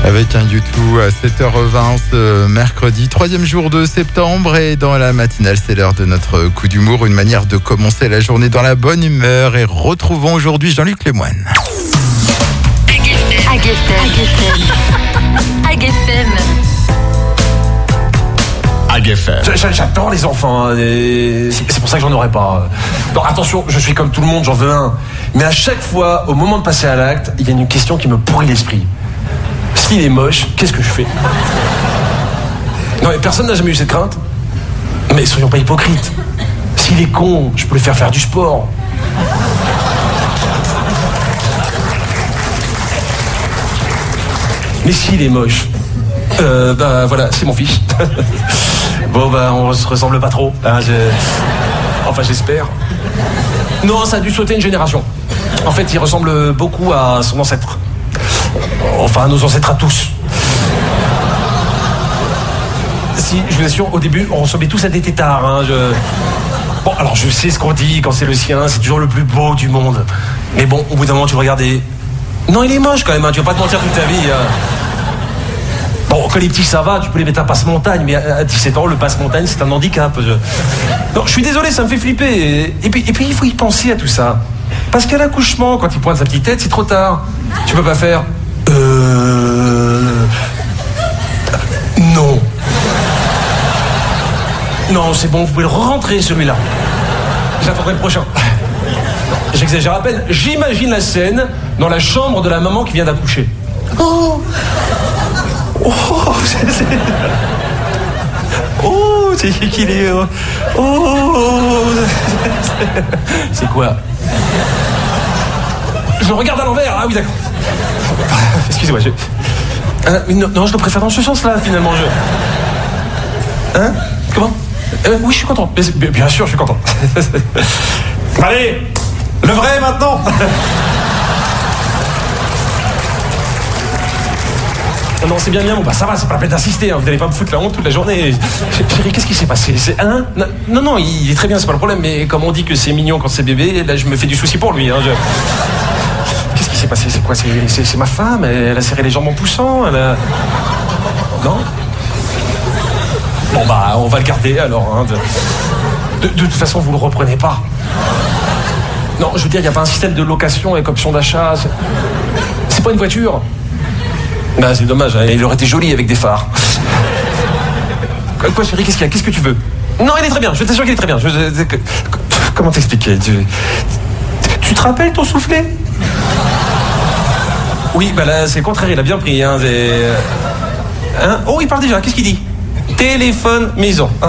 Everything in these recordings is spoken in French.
Avec un YouTube à 7h20 ce mercredi, 3e jour de septembre. Et dans la matinale, c'est l'heure de notre coup d'humour. Une manière de commencer la journée dans la bonne humeur. Et retrouvons aujourd'hui Jean-Luc Lemoine. J'adore les enfants, hein, et c'est pour ça que j'en aurais pas. Non, attention, je suis comme tout le monde, j'en veux un. Mais à chaque fois, au moment de passer à l'acte, il y a une question qui me pourrit l'esprit. S'il est moche, qu'est-ce que je fais? Non mais personne n'a jamais eu cette crainte. Mais soyons pas hypocrites. S'il est con, je peux lui faire du sport. Mais s'il est moche, voilà, c'est mon fils. Bon on se ressemble pas trop, hein, enfin j'espère. Non, ça a dû sauter une génération. En fait, il ressemble beaucoup à son ancêtre. Enfin, à nos ancêtres à tous. Si, je vous assure, au début, on ressemblait tous à des têtards, hein, Bon, alors je sais ce qu'on dit quand c'est le sien, c'est toujours le plus beau du monde. Mais bon, au bout d'un moment, tu le regardais. Non, il est moche quand même, hein, tu vas pas te mentir toute ta vie. Bon, quand les petits ça va, tu peux les mettre à passe-montagne, mais à 17 ans, le passe-montagne, c'est un handicap. Non, je suis désolé, ça me fait flipper. Et puis, il faut y penser à tout ça. Parce qu'à l'accouchement, quand il pointe sa petite tête, c'est trop tard. Tu peux pas faire... Non. Non, c'est bon, vous pouvez le rentrer, celui-là. J'attendrai le prochain. J'exagère à peine. J'imagine la scène dans la chambre de la maman qui vient d'accoucher. Oh, c'est qu'il est... C'est quoi? Je le regarde à l'envers. Ah oui, d'accord. Excusez-moi, non, je le préfère dans ce sens-là, finalement. Hein? Comment? Oui, je suis content. Bien sûr, je suis content. Allez, le vrai, maintenant. Non, c'est bien, bon, ça va, c'est pas la peine d'insister, hein, vous n'allez pas me foutre la honte toute la journée. Chérie, qu'est-ce qui s'est passé? Non, il est très bien, c'est pas le problème, mais comme on dit que c'est mignon quand c'est bébé, là, je me fais du souci pour lui. Hein, Qu'est-ce qui s'est passé? C'est quoi? C'est ma femme, elle a serré les jambes en poussant, Non? Bon, on va le garder, alors. Hein, de toute façon, vous le reprenez pas. Non, je veux dire, il n'y a pas un système de location avec option d'achat. C'est pas une voiture. C'est dommage, hein, il aurait été joli avec des phares. Quoi, chérie, qu'est-ce qu'il y a? Qu'est-ce que tu veux? Non, il est très bien, je t'assure qu'il est très bien. Comment t'expliquer? Tu te rappelles ton soufflet? Oui, là, c'est le contraire, il a bien pris. Hein, Oh, il parle déjà, qu'est-ce qu'il dit? Téléphone maison. Hein.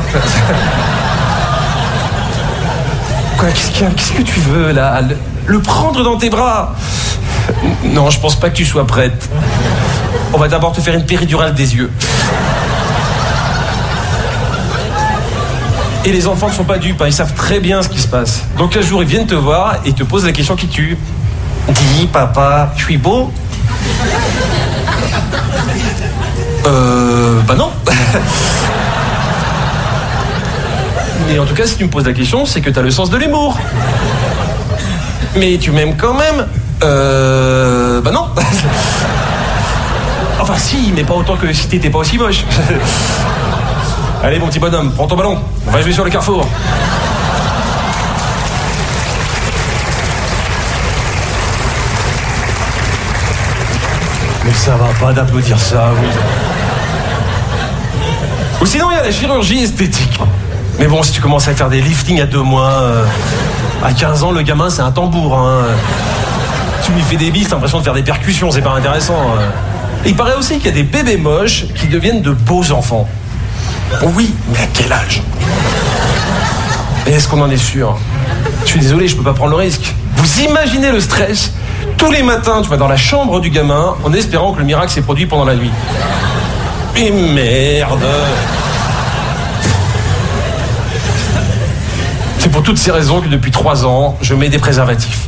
Quoi, qu'est-ce que tu veux, là? Le prendre dans tes bras? Non, je pense pas que tu sois prête. On va d'abord te faire une péridurale des yeux. Et les enfants ne sont pas dupes, hein, ils savent très bien ce qui se passe. Donc un jour, ils viennent te voir et te posent la question qui tue. Dis, papa, je suis beau? Non. Mais en tout cas, si tu me poses la question, c'est que t'as le sens de l'humour. Mais tu m'aimes quand même? Non. Enfin si, mais pas autant que si t'étais pas aussi moche. Allez mon petit bonhomme, prends ton ballon, on va jouer sur le carrefour. Mais ça va pas d'applaudir ça, oui. Ou sinon il y a la chirurgie esthétique. Mais bon, si tu commences à faire des liftings à 2 mois, à 15 ans, le gamin c'est un tambour, hein. Tu lui fais des bises, t'as l'impression de faire des percussions, c'est pas intéressant. Il paraît aussi qu'il y a des bébés moches qui deviennent de beaux enfants. Oui, mais à quel âge? Et est-ce qu'on en est sûr? Je suis désolé, je peux pas prendre le risque. Vous imaginez le stress? Tous les matins, tu vas dans la chambre du gamin en espérant que le miracle s'est produit pendant la nuit. Et merde! C'est pour toutes ces raisons que depuis 3 ans, je mets des préservatifs.